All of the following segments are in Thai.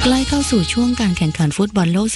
ใกล้เข้าสู่ช่วงการแข่งขันฟุตบอลโลก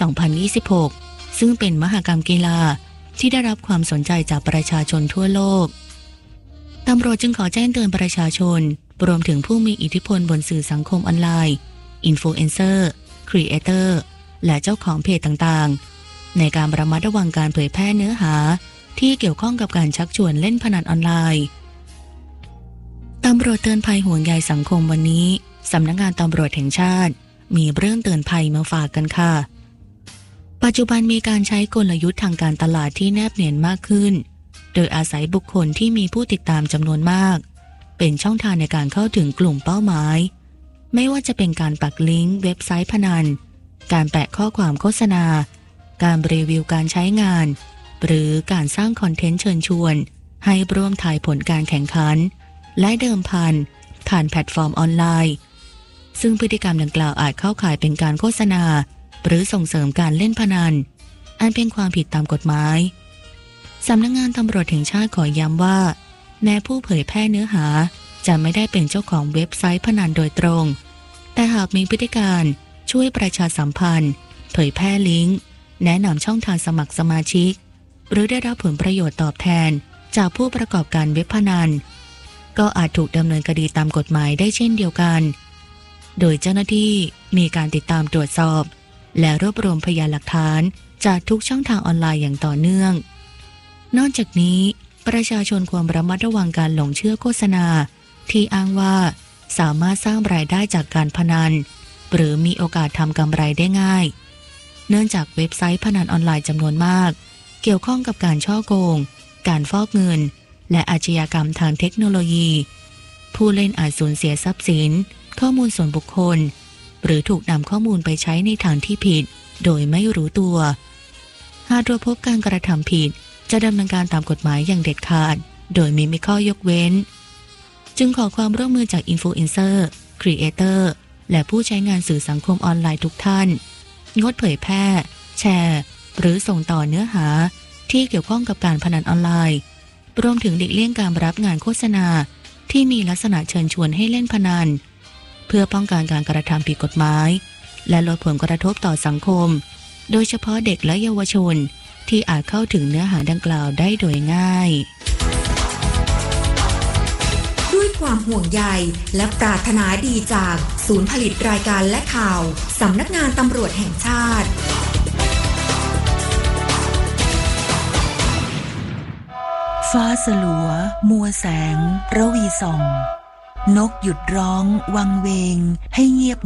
2026 ซึ่งเป็นมหกรรมกีฬาที่ได้รับความสนใจจากประชาชนทั่วโลกตำรวจจึงขอแจ้งเตือนประชาชนรวมถึงผู้มีอิทธิพลบนสื่อสังคมออนไลน์อินฟลูเอนเซอร์ครีเอเตอร์และเจ้าของเพจต่างๆในการระมัดระวังการเผยแพร่เนื้อหาที่เกี่ยวข้องกับการชักชวนเล่นพนันออนไลน์ตำรวจเตือนภัยห่วงใยสังคมวันนี้สำนักงานตำรวจแห่งชาติมีเรื่องเตือนภัยมาฝากกันค่ะปัจจุบันมีการใช้กลยุทธ์ทางการตลาดที่แนบเนียนมากขึ้นโดยอาศัยบุคคลที่มีผู้ติดตามจำนวนมากเป็นช่องทางในการเข้าถึงกลุ่มเป้าหมายไม่ว่าจะเป็นการปักลิงก์เว็บไซต์พนันการแปะข้อความโฆษณาการรีวิวการใช้งานหรือการสร้างคอนเทนต์เชิญชวนให้ร่วมทายผลการแข่งขันและเดิมพันผ่านแพลตฟอร์มออนไลน์ซึ่งพฤติกรรมดังกล่าวอาจเข้าข่ายเป็นการโฆษณาหรือส่งเสริมการเล่นพนันอันเป็นความผิดตามกฎหมายสำนักงานตำรวจแห่งชาติขอย้ำว่าแม้ผู้เผยแพร่เนื้อหาจะไม่ได้เป็นเจ้าของเว็บไซต์พนันโดยตรงแต่หากมีพฤติการช่วยประชาสัมพันธ์เผยแพร่ลิงก์แนะนำช่องทางสมัครสมาชิกหรือได้รับผลประโยชน์ตอบแทนจากผู้ประกอบการเว็บพนันก็อาจถูกดำเนินคดีตามกฎหมายได้เช่นเดียวกันโดยเจ้าหน้าที่มีการติดตามตรวจสอบและรวบรวมพยานหลักฐานจากทุกช่องทางออนไลน์อย่างต่อเนื่องนอกจากนี้ประชาชนควรระมัดระวังการหลงเชื่อโฆษณาที่อ้างว่าสามารถสร้างรายได้จากการพนันหรือมีโอกาสทำกำไรได้ง่ายเนื่องจากเว็บไซต์พนันออนไลน์จำนวนมากเกี่ยวข้องกับการฉ้อโกงการฟอกเงินและอาชญากรรมทางเทคโนโลยีผู้เล่นอาจสูญเสียทรัพย์สินข้อมูลส่วนบุคคลหรือถูกนำข้อมูลไปใช้ในทางที่ผิดโดยไม่รู้ตัวหากตรวจพบการกระทำผิดจะดำเนินการตามกฎหมายอย่างเด็ดขาดโดยไม่มีข้อยกเว้นจึงขอความร่วมมือจากอินฟลูเอนเซอร์ครีเอเตอร์และผู้ใช้งานสื่อสังคมออนไลน์ทุกท่านงดเผยแพร่แชร์หรือส่งต่อเนื้อหาที่เกี่ยวข้องกับการพนันออนไลน์รวมถึงหลีกเลี่ยงการรับงานโฆษณาที่มีลักษณะเชิญชวนให้เล่นพนันเพื่อป้องกันการกระทำผิดกฎหมายและลดผลกระทบต่อสังคมโดยเฉพาะเด็กและเยาวชนที่อาจเข้าถึงเนื้อหาดังกล่าวได้โดยง่ายด้วยความห่วงใยและปรารถนาดีจากศูนย์ผลิตรายการและข่าวสำนักงานตำรวจแห่งชาติฟ้าสลัวมัวแสงระวีส่องนกหยุดร้องวังเวงให้เงียบ